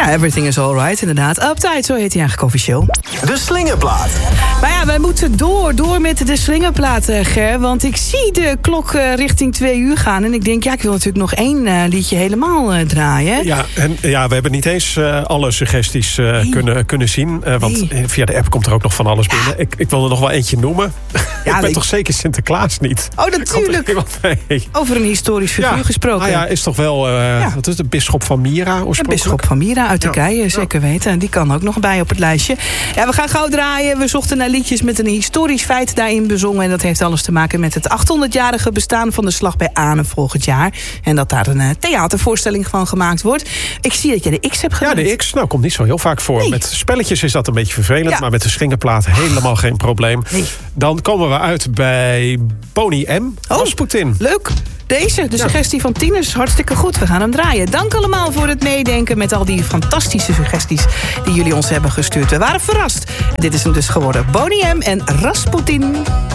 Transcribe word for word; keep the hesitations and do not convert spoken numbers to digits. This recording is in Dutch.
Ja, Everything is Alright, inderdaad. Uptight, zo heet hij eigenlijk officieel. De Slingerplaat. Maar ja, wij moeten door, door met de Slingerplaat, uh, Ger. Want ik zie de klok uh, richting twee uur gaan. En ik denk, ja, ik wil natuurlijk nog één uh, liedje helemaal uh, draaien. Ja, en ja, we hebben niet eens uh, alle suggesties uh, nee. kunnen, kunnen zien. Uh, want nee. via de app komt er ook nog van alles binnen. Ja. Ik, ik wil er nog wel eentje noemen. Ja, ik ben ik... toch zeker Sinterklaas niet? Oh, natuurlijk. Over een historisch figuur ja. gesproken. Nou ja, is toch wel, uh, ja. wat is het, de bisschop van Myra oorspronkelijk? De bisschop van Myra uit Turkije, ja. zeker weten. Die kan ook nog bij op het lijstje. Ja, we gaan gauw draaien. We zochten naar liedjes met een historisch feit daarin bezongen. En dat heeft alles te maken met het achthonderdjarige bestaan van de slag bij Arnhem volgend jaar. En dat daar een uh, theatervoorstelling van gemaakt wordt. Ik zie dat je de X hebt gemaakt. Ja, de X, nou, komt niet zo heel vaak voor. Nee. Met spelletjes is dat een beetje vervelend. Ja. Maar met de Slingerplaat helemaal geen probleem. Nee. Dan komen we uit bij Boney M. Oh, Rasputin. Leuk. Deze, de suggestie ja. van Tien is hartstikke goed. We gaan hem draaien. Dank allemaal voor het meedenken met al die fantastische suggesties die jullie ons hebben gestuurd. We waren verrast. Dit is hem dus geworden. Boney M en Rasputin.